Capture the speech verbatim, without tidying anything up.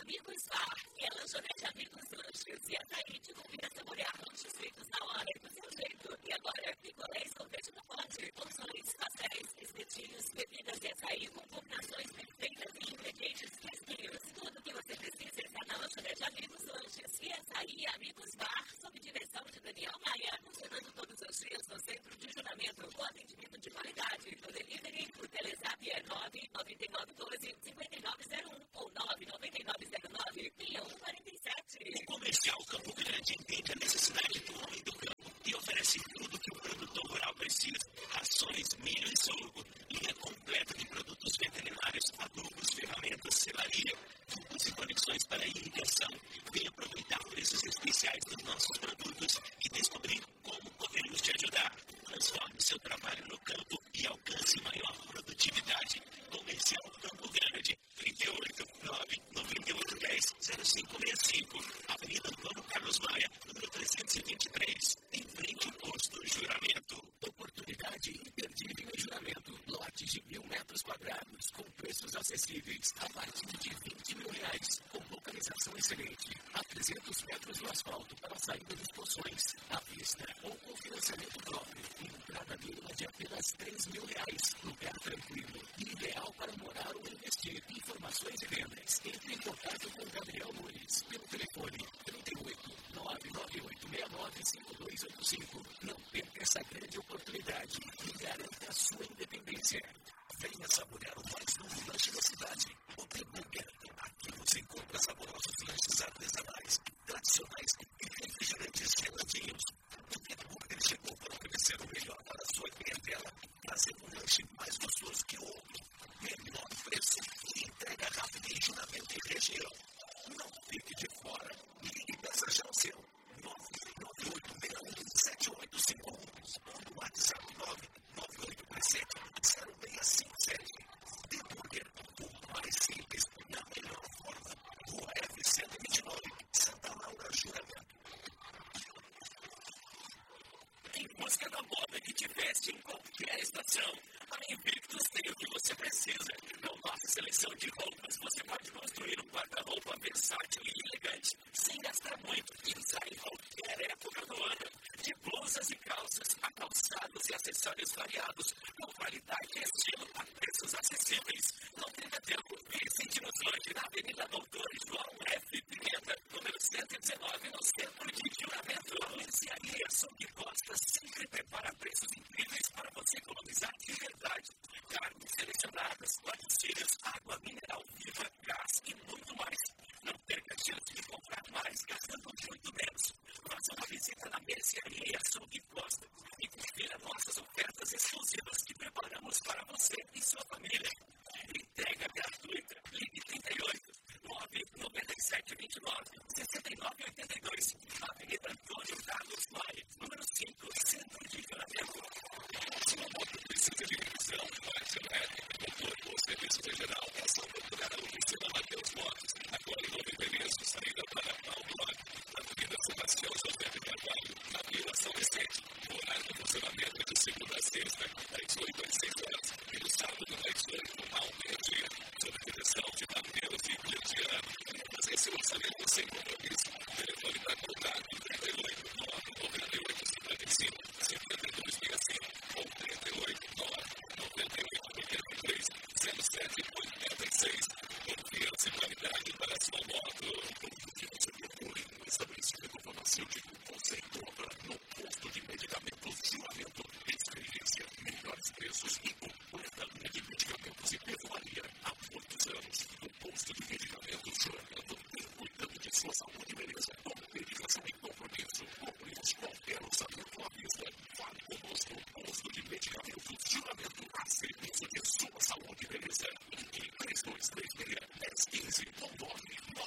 Amigos Bar, que é lanchonete Amigos Lanches e açaí te convida a saborear lanches feitos na hora e do seu jeito. E agora, picolé e sorvete no pote, porções, pastéis, espetinhos, bebidas e açaí com combinações perfeitas e ingredientes fresquinhos. Tudo que você precisa está na lanchonete Amigos Lanches e açaí Amigos Bar, sob direção de Daniel Maia, funcionando todos os dias no centro de juramento com atendimento de qualidade. No delivery, o Telezap é nove nove nove um dois cinco nove zero um ou nove nove nove zero nove seis um quatro sete. O Comercial Campo Grande entende a necessidade do homem do campo e oferece tudo que o produtor rural precisa: rações, milho e sorgo, linha completa de produtos veterinários, adubos, ferramentas, selaria, tubos e conexões para irrigação. Venha aproveitar preços especiais dos nossos produtos e descobrir como podemos te ajudar. Transforme seu trabalho no campo e alcance maior produtividade. Comercial Campo Grande, trinta e oito, nove nove oito um zero zero cinco seis cinco, Avenida Antônio Carlos Maia, número trezentos e vinte e três, em frente ao posto Juramento. Oportunidade imperdível em Juramento. Lotes de mil metros quadrados, com preços acessíveis a partir de vinte mil reais, com localização excelente, a trezentos metros do asfalto para a saída dos poções, à vista ou com financiamento próprio. Entrada mínima de apenas três mil reais. Lugar tranquilo, ideal para morar ou investir. Informações e vendas. Entre em contato com Gabriel Nunes pelo telefone trinta e oito, nove nove oito seis nove cinco dois oito cinco. Não perca essa grande oportunidade e garanta a sua independência. Venha saborear o mais novo lanche da cidade, o The Burger. Aqui você encontra saborosos lanches artesanais, tradicionais e refrigerantes geladinhos. O The Burger chegou para oferecer o melhor para a sua clientela, trazendo um lanche mais gostoso que o outro, menor preço e entrega rápida em Juramento e região. Não fique de fora. Ligue e peça já o seu. nove nove oito seis um sete oito cinco um ou no WhatsApp nove nove oito três sete zero seis cinco sete. The Burger, o mais simples, na melhor forma. Rua F cento e vinte e nove, Santa Laura, Juramento. Em busca da moda que te veste em qualquer estação, a Invictus tem o que você precisa. Com nossa seleção de roupas, você pode construir um guarda-roupa versátil e elegante, sem gastar muito e usar em qualquer época do ano. De blusas e calças, a calçados e acessórios variados, com qualidade e estilo a preços acessíveis. Não perca tempo, visite-nos hoje na Avenida Doutor João F. Pimenta, número cento e dezenove, no centro de Juramento. Mercearia Sob Costa sempre prepara preços incríveis para você economizar de verdade. Carnes selecionadas, laticínios, água mineral viva, gás e muito mais. Não perca a chance de comprar mais gastando muito menos. Faça uma visita na Mercearia Sob Costa e confira nossas ofertas exclusivas que preparamos para você e sua família. Entrega gratuita. Ligue trinta e oito, nove nove sete dois nove, seis nove oito dois, Avenida Antônio Carlos Maia, número cinco, Centro de Juramento. Sua moto precisa de revisão, mais elétrica, motor ou serviços em geral, é só procurar a oficina Mateus Motos. Agora em Novo Endereço, saída para Palmar, na Avenida Sebastião José de Carvalho, na Vila São Vicente. O horário de funcionamento é de segunda a sexta, das oito às seis horas, e no sábado das oito ao meio-dia, sob direção de Matheus e Cristiano. Fazer esse orçamento sem compromisso.